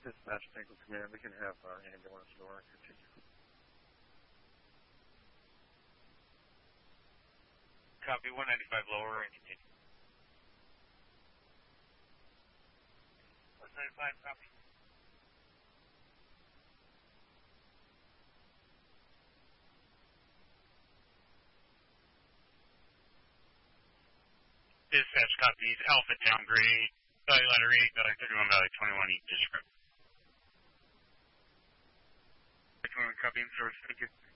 Dispatch Tango Command. We can have ambulance door continue. Copy 195 lower and continue. 195, copy. Dispatch copies Alpha downgrade, Valley Ladder 8, Valley 31, Valley 21, each descript. 21 copy in source, thank you.